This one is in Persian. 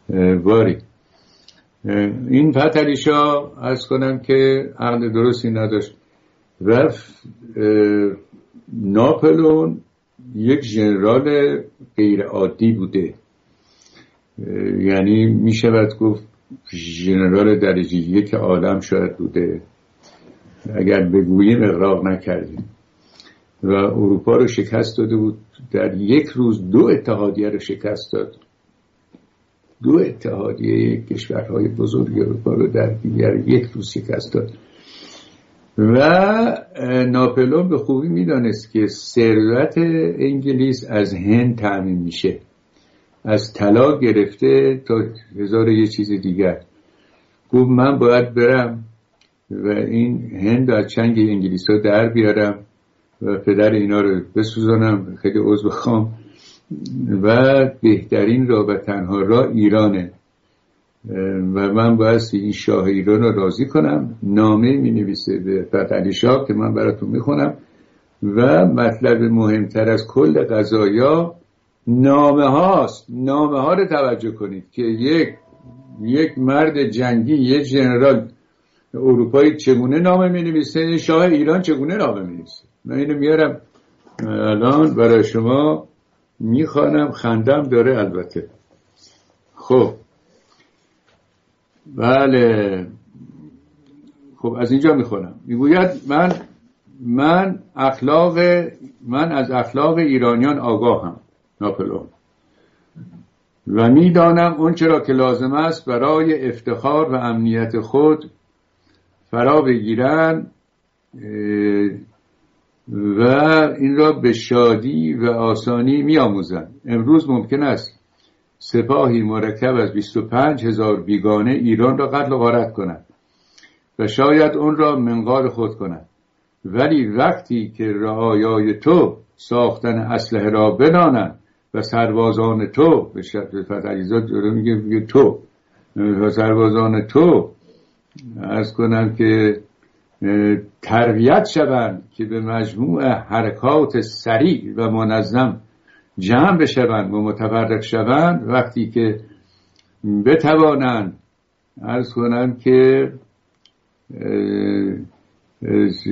واری. این فتحعلی شاه عرض کنم که عقل درستی نداشت و ناپلئون یک ژنرال غیر عادی بوده، یعنی می شود گفت ژنرال درجه یک عالم شاید بوده اگر بگوییم اغراق نکردیم، و اروپا رو شکست داده بود. در یک روز 2 اتحادیه رو شکست داد، 2 اتحادیه کشورهای بزرگ اروپا رو در دیگر یک روز شکست داد. و ناپلئون به خوبی میدانست که ثروت انگلیس از هند تامین میشه، از طلا گرفته تا 1000 یه چیز دیگر. گفت من باید برم و این هند از چنگ انگلیس ها در بیارم و پدر اینا رو بسوزانم، خیلی عضو بخوام، و بهترین راه و تنها راه ایرانه و من باید این شاه ایران رو راضی کنم. نامه می نویسه به فتحعلی شاه که من براتون میخونم و مطلب مهمتر از کل قضایا نامه هاست. نامه ها رو توجه کنید که یک مرد جنگی، یک ژنرال اروپایی چگونه نامه می نویسه، شاه ایران چگونه نامه می نویسه. من اینو میارم الان برای شما میخوانم، خندم داره البته. خب بله، خب از اینجا میخونم. میگوید من از اخلاق ایرانیان آگاهم، ناپلئون، و میدانم اون چرا که لازم است برای افتخار و امنیت خود فرا بگیرن و این را به شادی و آسانی میآموزند. امروز ممکن است سپاهی مرکب از 25,000 بیگانه ایران را قتل و غارت کنند و شاید اون را منقار خود کنند، ولی وقتی که رعایای تو ساختن اسلحه را بدانند و سربازان تو، به شکل فتحعلیزاده داره میگه تو، و سربازان تو عرض کنم که تربیت شوند که به مجموع حرکات سریع و منظم جمع بشوند و متفرق شوند، وقتی که بتوانند عرض کنم که